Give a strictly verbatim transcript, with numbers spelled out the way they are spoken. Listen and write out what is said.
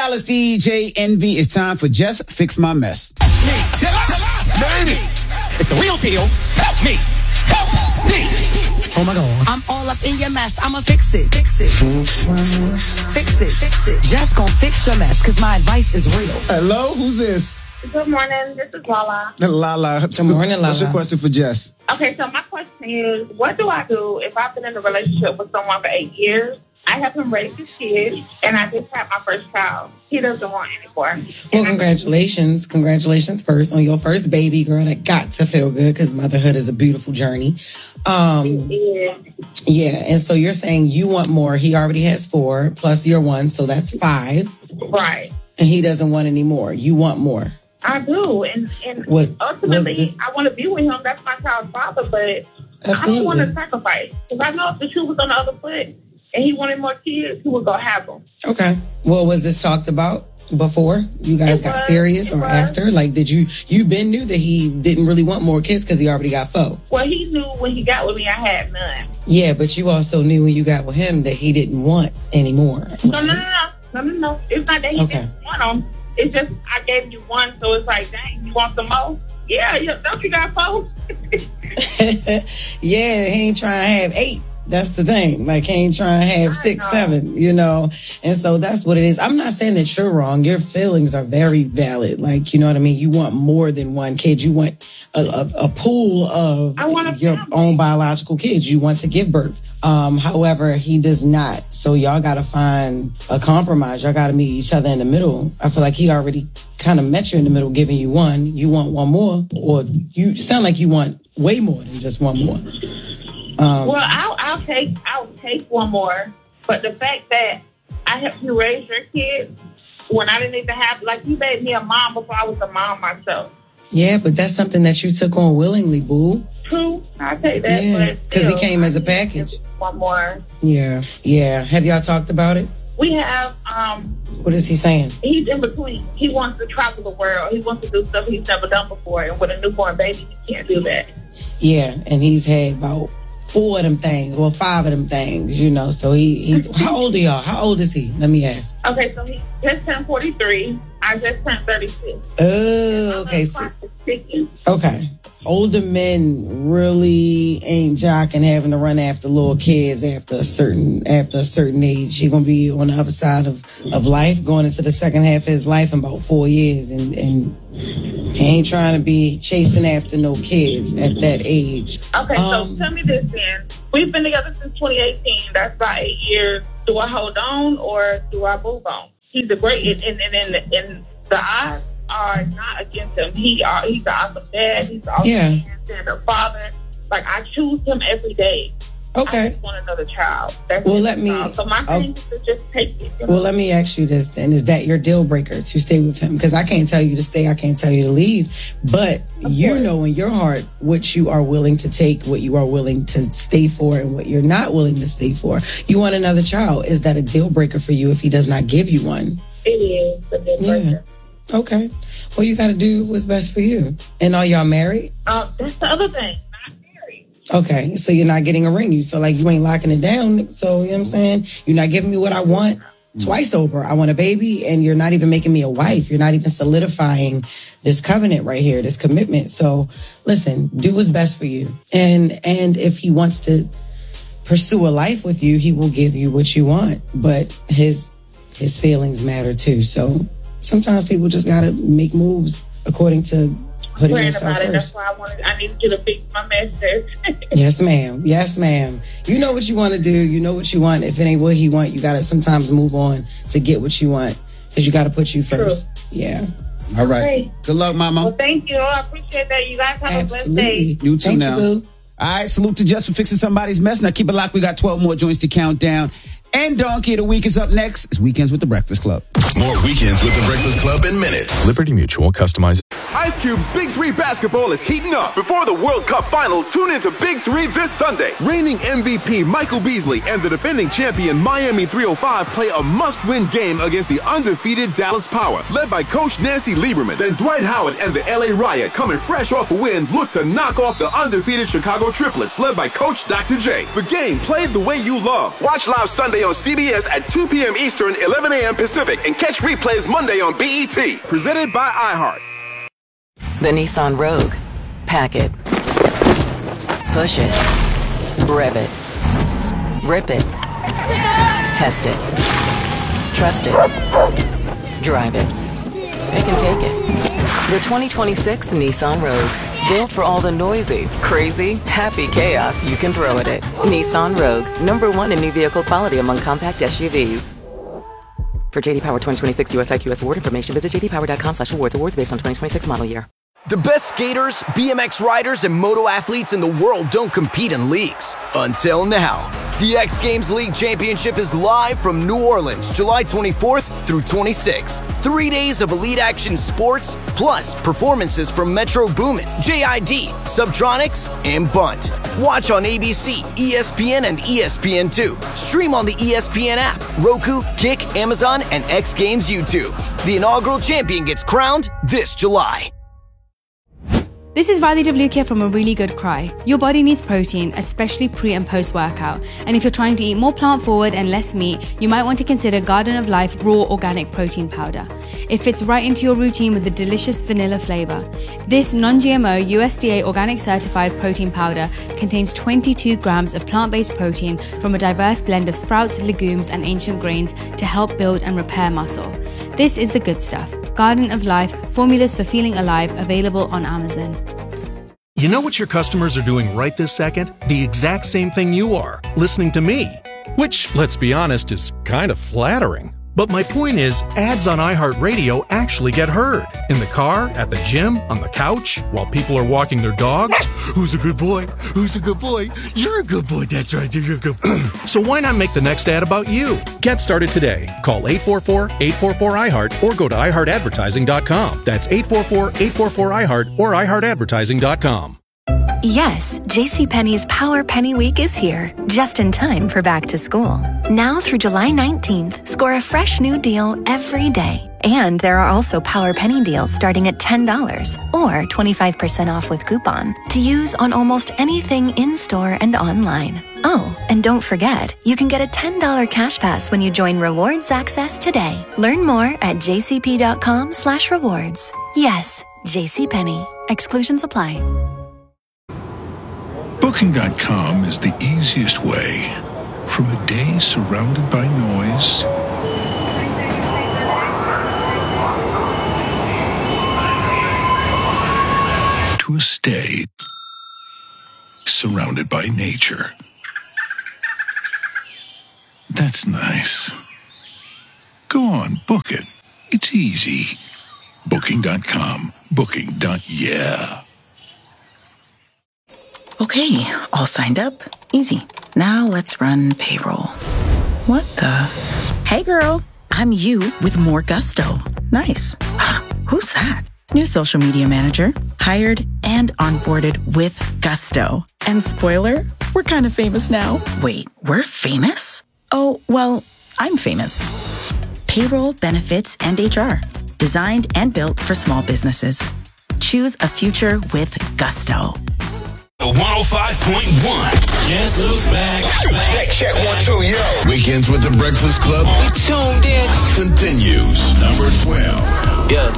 Dallas D J Envy. It's time for Just Fix My Mess. Hey, tell her, tell her, made it. It's the real deal. Help me. Help me. Oh my God. I'm all up in your mess. I'ma fix it. Fix it. Fix it. Fix it. Just gonna fix your mess, cause my advice is real. Hello, who's this? Good morning. This is Lala. Lala. Good morning, Lala. What's your question for Jess? Okay, so my question is, what do I do if I've been in a relationship with someone for eight years? I have him raise his kids, and I just had my first child. He doesn't want anymore. Well, congratulations. Congratulations first on your first baby, girl. That got to feel good because motherhood is a beautiful journey. Um, Yeah. yeah, and so you're saying you want more. He already has four, plus your one, so that's five. Right. And he doesn't want any more. You want more. I do, and, and What- ultimately, was this- I want to be with him. That's my child's father, but I don't want to sacrifice. Because I know if the shoe was on the other foot and he wanted more kids, he would go have them. Okay. Well, was this talked about before you guys It got was, serious it it or was. after? Like, did you, you been knew that he didn't really want more kids because he already got four? Well, he knew when he got with me, I had none. Yeah, but you also knew when you got with him that he didn't want any more. No, no, no, no, no, no, no. It's not that he Okay. didn't want them. It's just I gave you one, so it's like, dang, you want some more? Yeah, yeah. Don't you got four? Yeah, he ain't trying to have eight. That's the thing. Like, he ain't trying to have I six, know. seven, you know? And so that's what it is. I'm not saying that you're wrong. Your feelings are very valid. Like, you know what I mean? You want more than one kid. You want a, a, a pool of I want a your family. own biological kids. You want to give birth. Um, however, he does not. So y'all got to find a compromise. Y'all got to meet each other in the middle. I feel like he already kind of met you in the middle, giving you one. You want one more, or you sound like you want way more than just one more. Um, Well, I'll, I'll take I'll take one more, but the fact that I helped you raise your kids when I didn't even have, like, you made me a mom before I was a mom myself. Yeah, but that's something that you took on willingly, boo. True, I'll take that. Yeah, but 'cause he still, came as a I need package. One more. Yeah, yeah. Have y'all talked about it? We have. Um, What is he saying? he's in between. He wants to travel the world. He wants to do stuff he's never done before, and with a newborn baby, he can't do that. Yeah, and he's had about four of them things, well, five of them things, you know. So he, he how old are y'all? How old is he? Let me ask. Okay, so he just turned forty-three. I just turned thirty-six. Oh, okay. So, Clock is ticking. okay. Older men really ain't jocking having to run after little kids after a certain after a certain age. He's gonna be on the other side of, of life, going into the second half of his life in about four years, and and he ain't trying to be chasing after no kids at that age. Okay, Um, so tell me this then. We've been together since twenty eighteen. That's about eight years. Do I hold on or do I move on? He's a great, and, and, and, and, and the odds are not against him. He are, he's an awesome dad. He's an awesome Yeah. transgender father. Like, I choose him every day. I Okay. just want another child. That's Well, it. let me- Uh, so my I'll- thing is to just take it. You know? Well, let me ask you this then. Is that your deal breaker to stay with him? Because I can't tell you to stay. I can't tell you to leave. But Of you course. know in your heart what you are willing to take, what you are willing to stay for, and what you're not willing to stay for. You want another child. Is that a deal breaker for you if he does not give you one? It is a deal Yeah. breaker. Okay. Well, you got to do what's best for you. And are y'all married? Um, that's the other thing. Not married. Okay. So you're not getting a ring. You feel like you ain't locking it down. So, you know what I'm saying? You're not giving me what I want twice over. I want a baby, and you're not even making me a wife. You're not even solidifying this covenant right here, this commitment. So listen, do what's best for you. And, and if he wants to pursue a life with you, he will give you what you want, but his, his feelings matter too. So sometimes people just got to make moves according to putting Praying yourself about it. That's first. why I wanted. I needed you to fix my mess there. Yes, ma'am. Yes, ma'am. You know what you want to do. You know what you want. If it ain't what he want, you got to sometimes move on to get what you want, because you got to put you first. Yeah. All right. Great. Good luck, mama. Well, thank you. I appreciate that. You guys have a blessed day. Absolutely. You too Thank now. you, boo. All right, salute to Jess for fixing somebody's mess. Now keep it locked. We got twelve more joints to count down. And Donkey of the Week is up next. It's Weekends with the Breakfast Club. More Weekends with the Breakfast Club in minutes. Liberty Mutual customized. I Ice Cube's Big Three basketball is heating up. Before the World Cup final, tune into Big Three this Sunday. Reigning M V P Michael Beasley and the defending champion Miami three oh five play a must-win game against the undefeated Dallas Power, led by Coach Nancy Lieberman. Then Dwight Howard and the L A Riot, coming fresh off a win, look to knock off the undefeated Chicago Triplets, led by Coach Doctor J. The game played the way you love. Watch live Sunday on C B S at two p.m. Eastern, eleven a.m. Pacific, and catch replays Monday on B E T. Presented by iHeart. The Nissan Rogue. Pack it. Push it. Rev it. Rip it. Test it. Trust it. Drive it. Pick and take it. The twenty twenty-six Nissan Rogue. Built for all the noisy, crazy, happy chaos you can throw at it. Nissan Rogue. Number one in new vehicle quality among compact S U Vs. For J D Power twenty twenty-six U S I Q S award information, visit j d power dot com slash awards. Awards based on twenty twenty-six model year. The best skaters, B M X riders, and moto athletes in the world don't compete in leagues. Until now. The X Games League Championship is live from New Orleans, July twenty-fourth through twenty-sixth. Three days of elite action sports, plus performances from Metro Boomin, J I D, Subtronics, and Bunt. Watch on A B C, E S P N, and E S P N two. Stream on the E S P N app, Roku, Kick, Amazon, and X Games YouTube. The inaugural champion gets crowned this July. This is Riley DeVluke here from A Really Good Cry. Your body needs protein, especially pre and post workout. And if you're trying to eat more plant forward and less meat, you might want to consider Garden of Life Raw Organic Protein Powder. It fits right into your routine with a delicious vanilla flavor. This non-G M O U S D A organic certified protein powder contains twenty-two grams of plant-based protein from a diverse blend of sprouts, legumes, and ancient grains to help build and repair muscle. This is the good stuff. Garden of Life, formulas for feeling alive, available on Amazon. You know what your customers are doing right this second? The exact same thing you are, listening to me. Which, let's be honest, is kind of flattering. But my point is, ads on iHeartRadio actually get heard. In the car, at the gym, on the couch, while people are walking their dogs. Who's a good boy? Who's a good boy? You're a good boy, that's right, you're a good boy. So why not make the next ad about you? Get started today. Call eight four four, eight four four, I heart or go to i heart advertising dot com. That's eight four four, eight four four, I heart or i heart advertising dot com. Yes, JCPenney's Power Penny Week is here, just in time for back to school. Now through July nineteenth, score a fresh new deal every day. And there are also Power Penny deals starting at ten dollars or twenty-five percent off with coupon to use on almost anything in-store and online. Oh, and don't forget, you can get a ten dollars cash pass when you join Rewards Access today. Learn more at j c p dot com slash rewards. Yes, JCPenney. Exclusions apply. Booking dot com is the easiest way from a day surrounded by noise to a stay surrounded by nature. That's nice. Go on, book it. It's easy. Booking dot com. Booking. Yeah. Okay, all signed up. Easy. Now let's run payroll. What the? Hey girl, I'm you with more gusto. Nice. Who's that? New social media manager. Hired and onboarded with gusto. And spoiler, we're kind of famous now. Wait, we're famous? Oh, well, I'm famous. Payroll, benefits, and H R. Designed and built for small businesses. Choose a future with gusto. one oh five point one. Guess who's back? Check, check, one, two, yo. Weekends with the Breakfast Club. Tuned in. Continues. Number twelve. Yeah.